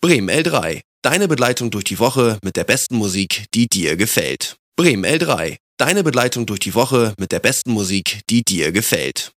Bremen L3, deine Begleitung durch die Woche mit der besten Musik, die dir gefällt. Bremen L3, deine Begleitung durch die Woche mit der besten Musik, die dir gefällt.